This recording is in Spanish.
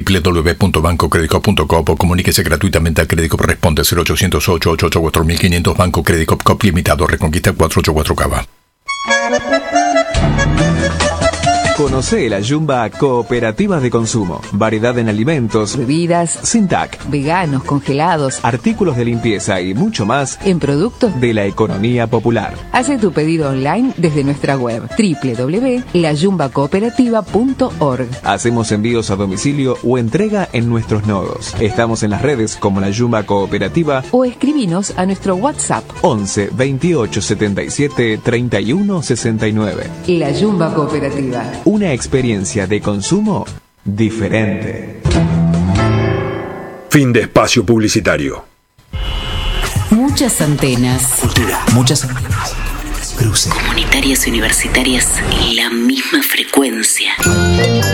www.bancocreditcop.com o comuníquese gratuitamente al Credicop. Responde 0800 888 4500. Banco Credicop Cop Limitado, Reconquista 484 Cava. Conoce la Yumba Cooperativa de Consumo. Variedad en alimentos, bebidas, sin TAC, veganos, congelados, artículos de limpieza y mucho más en productos de la economía popular. Hace tu pedido online desde nuestra web www.layumbacooperativa.org. Hacemos envíos a domicilio o entrega en nuestros nodos. Estamos en las redes como la Yumba Cooperativa o escribinos a nuestro WhatsApp 11 28 77 31 69. La Yumba Cooperativa. Una experiencia de consumo diferente. Fin de espacio publicitario. Muchas antenas. Cultura. Muchas antenas. Cruce. Comunitarias y universitarias en la misma frecuencia.